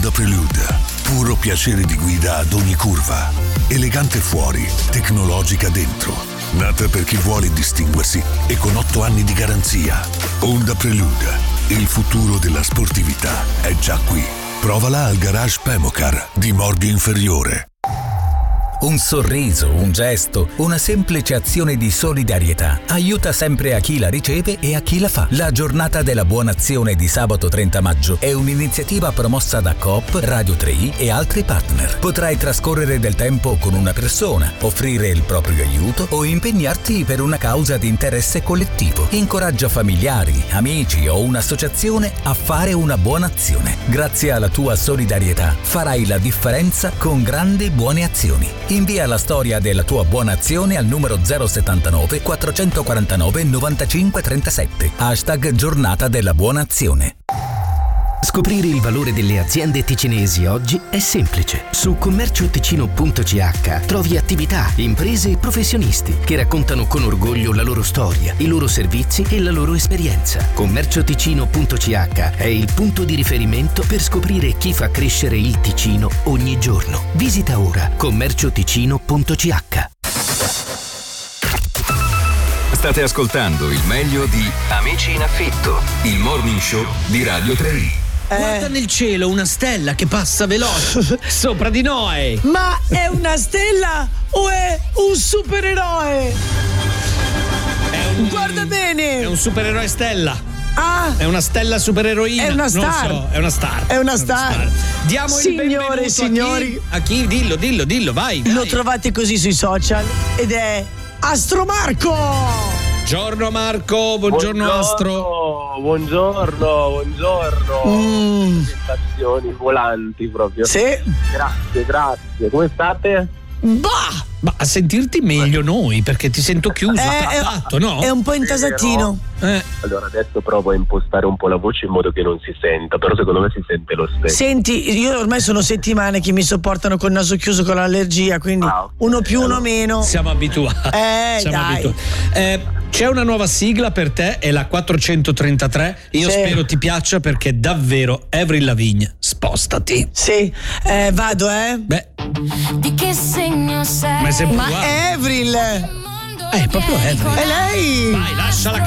Honda Prelude. Puro piacere di guida ad ogni curva. Elegante fuori, tecnologica dentro. Nata per chi vuole distinguersi e con 8 anni di garanzia. Honda Prelude. Il futuro della sportività è già qui. Provala al garage Pemocar di Morbi Inferiore. Un sorriso, un gesto, una semplice azione di solidarietà aiuta sempre a chi la riceve e a chi la fa. La giornata della buona azione di sabato 30 maggio è un'iniziativa promossa da Coop, Radio 3 e altri partner. Potrai trascorrere del tempo con una persona, offrire il proprio aiuto o impegnarti per una causa di interesse collettivo. Incoraggia familiari, amici o un'associazione a fare una buona azione. Grazie alla tua solidarietà farai la differenza con grandi buone azioni. Invia la storia della tua buona azione al numero 079 449 95 37. # Giornata della Buona Azione. Scoprire il valore delle aziende ticinesi oggi è semplice. Su commercioticino.ch trovi attività, imprese e professionisti che raccontano con orgoglio la loro storia, i loro servizi e la loro esperienza. Commercioticino.ch è il punto di riferimento per scoprire chi fa crescere il Ticino ogni giorno. Visita ora commercioticino.ch. State ascoltando il meglio di Amici in affitto, il morning show di Radio 3. Guarda nel cielo una stella che passa veloce sopra di noi. Ma è una stella o è un supereroe? Guarda bene. È un supereroe stella. Ah, è una stella supereroina. È una star. Non so, è una star. È una star. Diamo il benvenuto signori. A chi? Dillo, vai. Lo trovate così sui social ed è Astro Marco. Buongiorno Marco, buongiorno Astro. Buongiorno. Presentazioni volanti proprio. Sì. Grazie. Come state? Bah! Ma a sentirti meglio noi, perché ti sento chiuso, attaccato, no? È un po' intasatino. Allora adesso provo a impostare un po' la voce in modo che non si senta, però secondo me si sente lo stesso. Senti, io ormai sono settimane che mi sopportano col naso chiuso con l'allergia, quindi uno più, uno meno. Siamo abituati. Dai. C'è una nuova sigla per te, è la 433. Io spero ti piaccia perché davvero Avril Lavigne, spostati. Sì, vado, Beh. Di che segno sei? Ma è sempre Ma uguale. è Avril. È proprio Avril. È lei. Vai, lasciala